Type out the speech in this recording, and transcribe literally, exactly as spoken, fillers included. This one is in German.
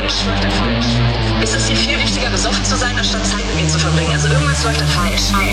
falsch. Es ist dir viel wichtiger, besoffen zu sein, anstatt Zeit mit mir zu verbringen. Also irgendwas läuft da falsch.